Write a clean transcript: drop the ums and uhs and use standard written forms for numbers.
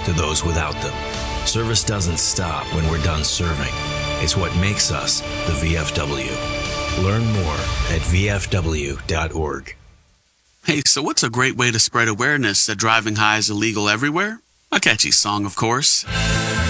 to those without them. Service doesn't stop when we're done serving. It's what makes us the VFW. Learn more at vfw.org. Hey, so what's a great way to spread awareness that driving high is illegal everywhere? A catchy song, of course.